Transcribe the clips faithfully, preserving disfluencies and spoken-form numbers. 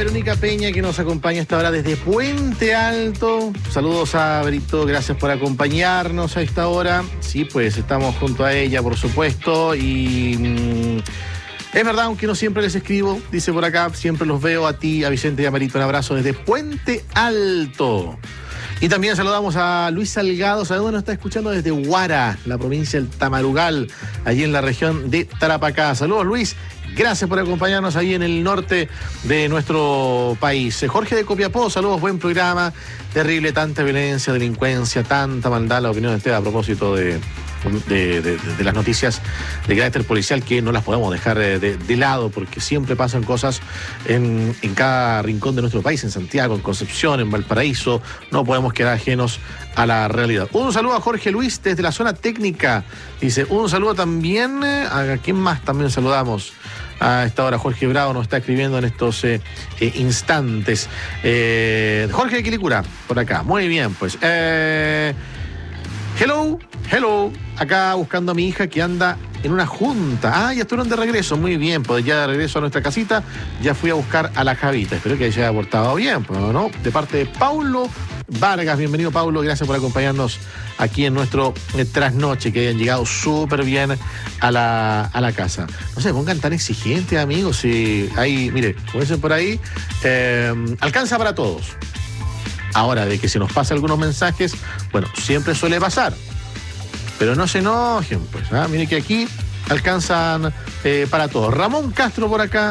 Verónica Peña, que nos acompaña esta hora desde Puente Alto. Saludos a Brito, gracias por acompañarnos a esta hora. Sí, pues estamos junto a ella, por supuesto, y mmm, es verdad, aunque no siempre les escribo, dice por acá, siempre los veo a ti, a Vicente y a Marito. Un abrazo desde Puente Alto. Y también saludamos a Luis Salgado, saludos, nos está escuchando desde Huara, la provincia del Tamarugal, allí en la región de Tarapacá. Saludos, Luis, gracias por acompañarnos ahí en el norte de nuestro país. Jorge de Copiapó, saludos, buen programa. Terrible, tanta violencia, delincuencia, tanta maldad. La opinión de usted a propósito de, de, de, de las noticias de carácter policial, que no las podemos dejar de, de, de lado, porque siempre pasan cosas en, en cada rincón de nuestro país, en Santiago, en Concepción, en Valparaíso. No podemos quedar ajenos a la realidad. Un saludo a Jorge Luis desde la zona técnica. Dice, un saludo también, ¿a quién más también saludamos? A esta hora Jorge Bravo nos está escribiendo en estos eh, eh, instantes. Eh, Jorge de Quilicura, por acá. Muy bien, pues. Eh, hello, hello. Acá buscando a mi hija que anda en una junta. Ah, ya estuvieron de regreso. Muy bien, pues ya de regreso a nuestra casita. Ya fui a buscar a la Javita. Espero que se haya portado bien, pues, ¿no? De parte de Paulo Vargas. Bienvenido, Paulo. Gracias por acompañarnos aquí en nuestro eh, trasnoche, que hayan llegado súper bien a la, a la casa. No se pongan tan exigentes, amigos. Si hay, mire, como dicen por ahí, eh, alcanza para todos. Ahora, de que se nos pasa algunos mensajes, bueno, siempre suele pasar. Pero no se enojen, pues. ¿Ah? Mire que aquí alcanzan eh, para todos. Ramón Castro por acá.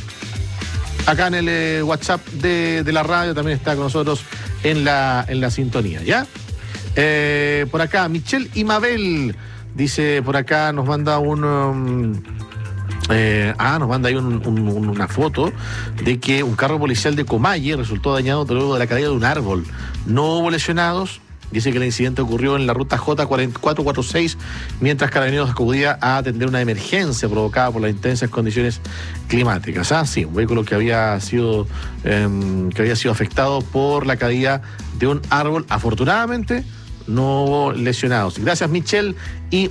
Acá en el eh, WhatsApp de, de la radio también está con nosotros en la, en la sintonía, ¿ya? Eh, por acá, Michelle y Mabel, dice por acá, nos manda un... Um, eh, ah, nos manda ahí un, un, una foto de que un carro policial de Comalle resultó dañado luego de la caída de un árbol. No hubo lesionados. Dice que el incidente ocurrió en la ruta J cuatro cuatro seis, mientras Carabineros acudía a atender una emergencia provocada por las intensas condiciones climáticas. Ah, sí, un vehículo que había sido eh, que había sido afectado por la caída de un árbol. Afortunadamente no hubo lesionados. Gracias, Michelle y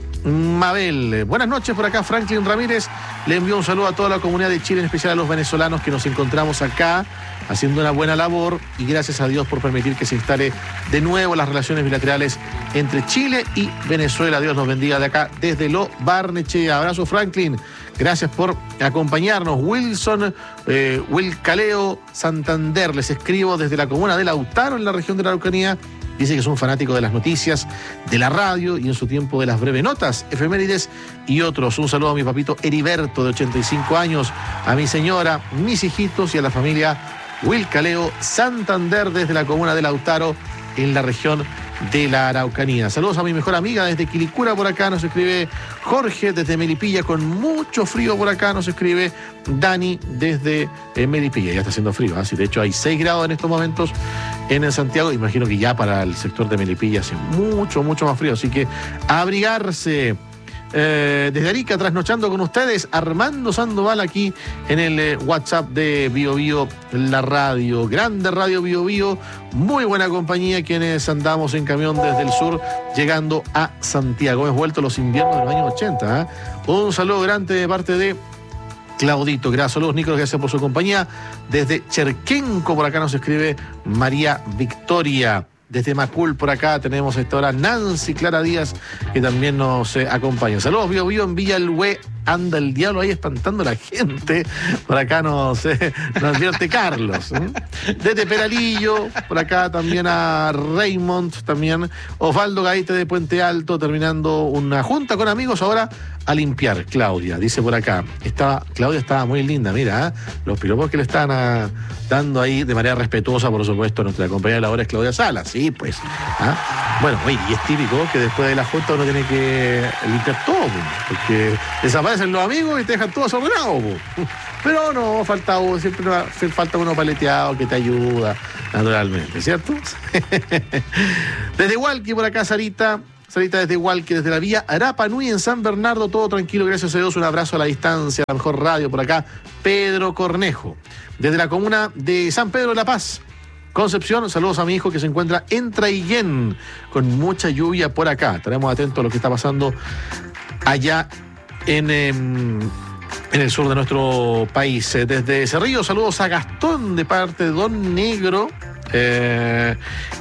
Mabel. Buenas noches, por acá Franklin Ramírez le envió un saludo a toda la comunidad de Chile, en especial a los venezolanos que nos encontramos acá haciendo una buena labor, y gracias a Dios por permitir que se instale de nuevo las relaciones bilaterales entre Chile y Venezuela. Dios nos bendiga de acá desde Lo Barnechea. Abrazo, Franklin. Gracias por acompañarnos. Wilson, eh, Wilcaleo Santander, les escribo desde la comuna de Lautaro, en la región de la Araucanía. Dice que es un fanático de las noticias, de la radio y en su tiempo de las breves notas, efemérides y otros. Un saludo a mi papito Heriberto, de ochenta y cinco años, a mi señora, mis hijitos y a la familia Wilcaleo Santander desde la comuna de Lautaro, en la región de la Araucanía. Saludos a mi mejor amiga desde Quilicura, por acá nos escribe Jorge, desde Melipilla, con mucho frío por acá nos escribe Dani desde eh, Melipilla. Ya está haciendo frío, ¿eh? Sí, de hecho hay seis grados en estos momentos en el Santiago. Imagino que ya para el sector de Melipilla hace mucho, mucho más frío, así que a abrigarse. Eh, desde Arica, trasnochando con ustedes, Armando Sandoval, aquí en el eh, WhatsApp de Bio Bio, la radio, grande radio Bio Bio, muy buena compañía, quienes andamos en camión desde el sur, llegando a Santiago. Hemos vuelto los inviernos de los años ochenta, ¿eh? Un saludo grande de parte de Claudito. Gracias, saludos, Nicolás, gracias por su compañía. Desde Cherquenco, por acá nos escribe María Victoria. Desde Macul, por acá, tenemos a esta hora Nancy Clara Díaz, que también nos eh, acompaña. Saludos, Bio Bio, en Villa El Hue. Anda el diablo ahí espantando a la gente. Por acá nos, eh, nos advierte Carlos. ¿eh? Desde Peralillo, por acá también a Raymond, también Osvaldo Gaite de Puente Alto, terminando una junta con amigos ahora a limpiar. Claudia, dice por acá. Estaba, Claudia estaba muy linda, mira, ¿eh? Los piropos que le están a, dando ahí de manera respetuosa, por supuesto, nuestra compañera de labores, Claudia Salas. Sí, pues. ¿eh? Bueno, oye, y es típico que después de la junta uno tiene que limpiar todo, porque desaparecen los amigos y te dejan todo desordenado. Pero no, falta uno, siempre falta uno paleteado que te ayuda, naturalmente, ¿cierto? Desde Hualqui, por acá, Sarita. Sarita desde Hualqui, desde la vía Arapa Nui en San Bernardo, todo tranquilo, gracias a Dios, un abrazo a la distancia, la mejor radio por acá, Pedro Cornejo. Desde la comuna de San Pedro de la Paz, Concepción, saludos a mi hijo que se encuentra en Traiguén, con mucha lluvia por acá. Estaremos atentos a lo que está pasando allá en, eh, en el sur de nuestro país. Desde Cerrillo, saludos a Gastón de parte de Don Negro. Eh,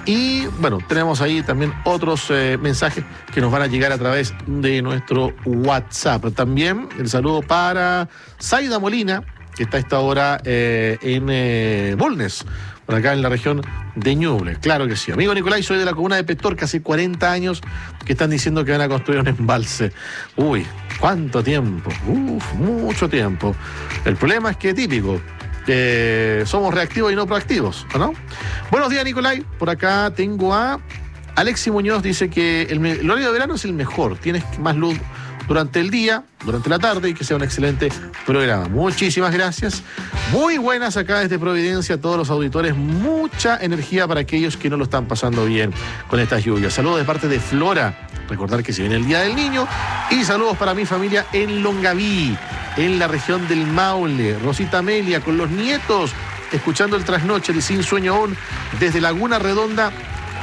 y bueno, tenemos ahí también otros eh, mensajes que nos van a llegar a través de nuestro WhatsApp. También el saludo para Zaida Molina, que está a esta hora eh, en eh, Bulnes, por acá en la región de Ñuble. Claro que sí. Amigo Nicolás, soy de la comuna de Petorca, hace cuarenta años que están diciendo que van a construir un embalse. Uy, ¿cuánto tiempo? Uf, mucho tiempo. El problema es que típico. Eh, somos reactivos y no proactivos, ¿no? Buenos días, Nicolai. Por acá tengo a Alexi Muñoz, dice que el, el horario de verano es el mejor. Tienes más luz durante el día, durante la tarde, y que sea un excelente programa. Muchísimas gracias. Muy buenas acá desde Providencia a todos los auditores. Mucha energía para aquellos que no lo están pasando bien con estas lluvias. Saludos de parte de Flora. Recordar que se viene el Día del Niño. Y saludos para mi familia en Longaví, en la región del Maule. Rosita Amelia con los nietos, escuchando el trasnoche de Sin Sueño Aún desde Laguna Redonda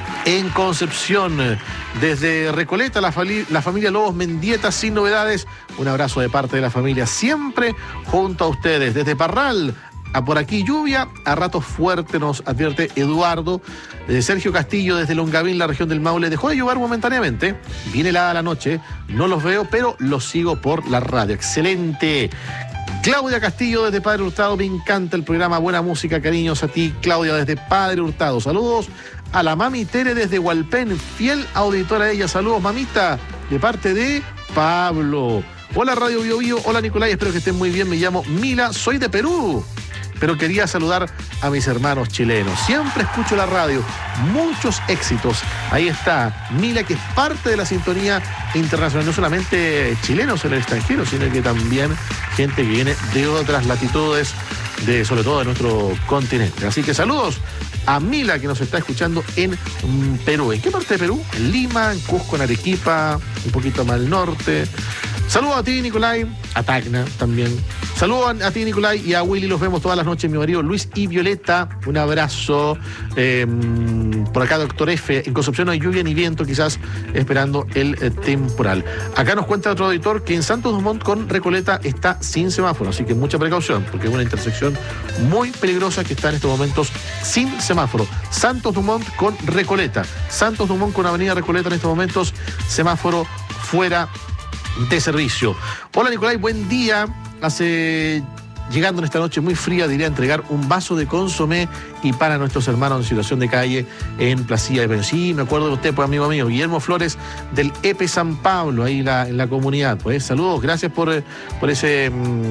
en Concepción. Desde Recoleta, la, la familia Lobos Mendieta, sin novedades. Un abrazo de parte de la familia, siempre junto a ustedes. Desde Parral, a por aquí lluvia, a ratos fuerte, nos advierte Eduardo. Desde Sergio Castillo, desde Longaví, la región del Maule, dejó de llover momentáneamente. Viene helada la noche, no los veo, pero los sigo por la radio. Excelente. Claudia Castillo desde Padre Hurtado, me encanta el programa, buena música, cariños a ti, Claudia, desde Padre Hurtado. Saludos a la mami Tere desde Hualpén, fiel auditora de ella. Saludos, mamita, de parte de Pablo. Hola, Radio Bio Bio. Hola, Nicolai, espero que estén muy bien. Me llamo Mila, soy de Perú, pero quería saludar a mis hermanos chilenos. Siempre escucho la radio. Muchos éxitos. Ahí está Mila, que es parte de la sintonía internacional. No solamente chilenos en el extranjero, sino que también gente que viene de otras latitudes, de, sobre todo de nuestro continente. Así que saludos a Mila, que nos está escuchando en mm, Perú. ¿En qué parte de Perú? En Lima, en Cusco, en Arequipa, un poquito más al norte. Saludos a ti, Nicolai, a Tacna también. Saludos a ti, Nicolai, y a Willy. Los vemos todas las noches, mi marido Luis y Violeta. Un abrazo. Eh, por acá, doctor F. En Concepción no hay lluvia ni viento, quizás esperando el eh, temporal. Acá nos cuenta otro auditor que en Santos Dumont con Recoleta está sin semáforo, así que mucha precaución, porque es una intersección muy peligrosa que está en estos momentos sin semáforo. Santos Dumont con Recoleta. Santos Dumont con Avenida Recoleta en estos momentos, semáforo fuera de servicio. Hola, Nicolai, buen día. Hace, llegando en esta noche muy fría, diría entregar un vaso de consomé y para nuestros hermanos en situación de calle en Placilla de Peña. Sí, me acuerdo de usted, pues, amigo mío, Guillermo Flores del E P E San Pablo, ahí la, en la comunidad. Pues saludos, gracias por, por ese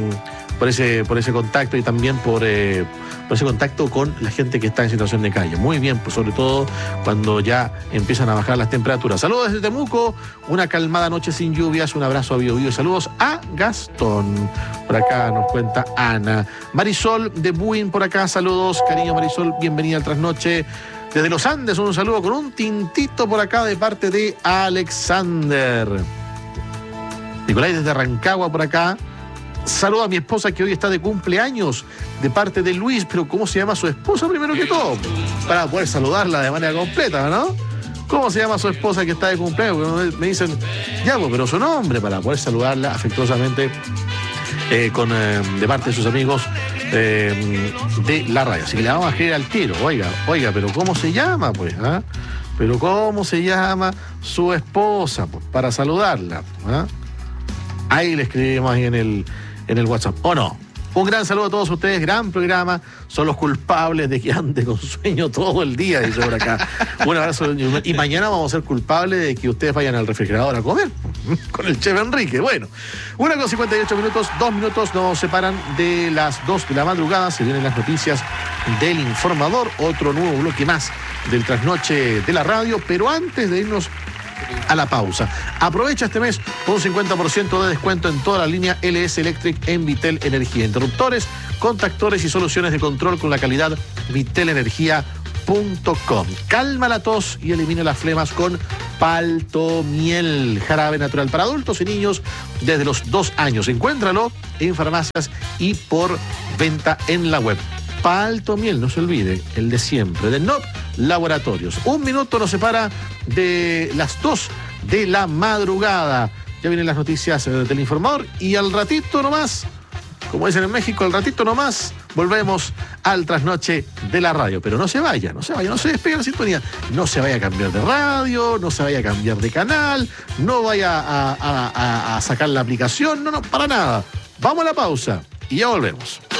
por ese por ese contacto y también por, eh, por ese contacto con la gente que está en situación de calle. Muy bien, pues sobre todo cuando ya empiezan a bajar las temperaturas. Saludos desde Temuco, una calmada noche sin lluvias, un abrazo a Bio Bio. Saludos a Gastón. Por acá nos cuenta Ana. Marisol de Buin por acá, saludos, cariño Marisol, bienvenida al Trasnoche. Desde los Andes, un saludo con un tintito por acá de parte de Alexander. Nicolai desde Rancagua por acá. Saludo a mi esposa que hoy está de cumpleaños de parte de Luis, pero ¿cómo se llama su esposa primero que todo? Para poder saludarla de manera completa, ¿no? ¿Cómo se llama su esposa que está de cumpleaños? Porque me dicen, ya, pues, pero su nombre, para poder saludarla afectuosamente eh, con, eh, de parte de sus amigos eh, de la radio. Así que le vamos a escribir al tiro. Oiga, oiga, pero ¿cómo se llama, pues? ¿Ah? Pero ¿cómo se llama su esposa? Pues, para saludarla. ¿Ah? Ahí le escribimos ahí en el, en el WhatsApp. ¿O no? Un gran saludo a todos ustedes, gran programa. Son los culpables de que ande con sueño todo el día, dice por acá. Un abrazo. Y mañana vamos a ser culpables de que ustedes vayan al refrigerador a comer con el chef Enrique. Bueno, una con cincuenta y ocho minutos, dos minutos nos separan de las dos de la madrugada. Se vienen las noticias del Informador, otro nuevo bloque más del Trasnoche de la radio. Pero antes de irnos a la pausa, aprovecha este mes con un cincuenta por ciento de descuento en toda la línea L S Electric en Vitel Energía. Interruptores, contactores y soluciones de control con la calidad vitel energía punto com. Calma la tos y elimina las flemas con Paltomiel, jarabe natural para adultos y niños desde los dos años. Encuéntralo en farmacias y por venta en la web. Paltomiel, no se olvide, el de siempre, de N O P Laboratorios. Un minuto nos separa de las dos de la madrugada. Ya vienen las noticias del Informador y al ratito nomás como dicen en México, al ratito nomás volvemos al trasnoche de la radio. Pero no se vaya, no se vaya, no se despegue la sintonía. No se vaya a cambiar de radio, no se vaya a cambiar de canal, no vaya a, a, a, a sacar la aplicación, no, no, para nada. Vamos a la pausa y ya volvemos.